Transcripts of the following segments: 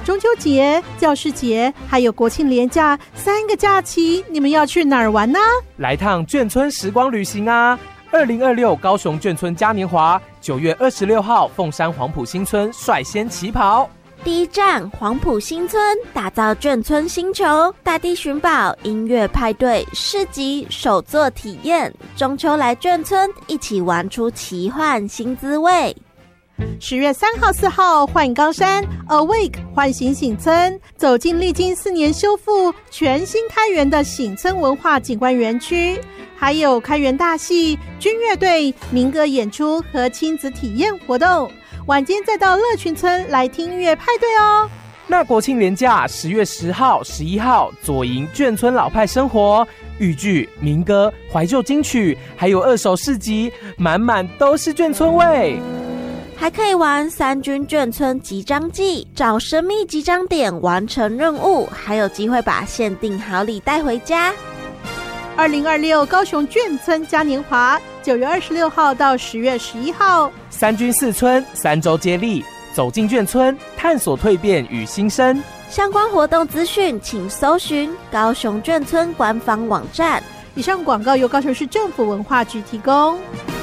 中秋节、教师节还有国庆连假3个假期，你们要去哪儿玩呢？ 来趟眷村时光旅行啊！2026高雄眷村嘉年华，9月26号凤山黄埔新村率先起跑。 第一站黄埔新村，打造眷村星球，大地寻宝、音乐派对、市集、手作体验，中秋来眷村，一起玩出奇幻新滋味。 10月3号、4号，幻冈山 Awake 唤醒醒村，走进历经4年修复、全新开园的醒村文化景观园区，还有开园大戏、军乐队、民歌演出和亲子体验活动。晚间再到乐群村来听音乐派对哦。 那国庆连假10月10号、11号，左营眷村老派生活，豫剧、民歌、怀旧金曲，还有2手市集，满满都是眷村味。 还可以玩3军眷村集章记，找神秘集章点完成任务，还有机会把限定好礼带回家。 2026高雄眷村嘉年华，9月26号到10月11号 ，3军4村3周接力，走进眷村，探索蜕变与新生。 相关活动资讯请搜寻高雄眷村官方网站。 以上广告由高雄市政府文化局提供。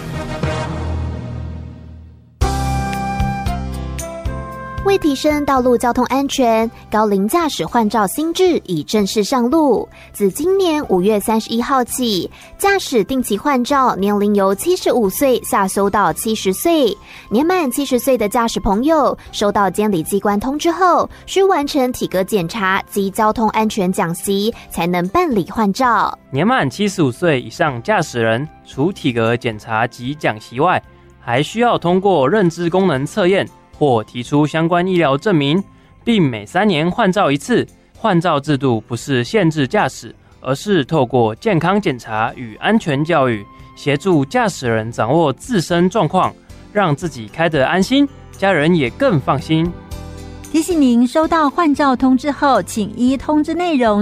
为提升道路交通安全，高龄驾驶换照新制已正式上路。自今年5月31号起，驾驶定期换照年龄由75岁下修到70岁。年满70岁的驾驶朋友，收到监理机关通知后，需完成体格检查及交通安全讲习，才能办理换照。 年满75岁以上驾驶人，除体格检查及讲习外，还需要通过认知功能测验或提出相关医疗证明，并每3年换照一次。换照制度不是限制驾驶，而是透过健康检查与安全教育，协助驾驶人掌握自身状况，让自己开得安心，家人也更放心。 提醒您，收到换照通知后，请依通知内容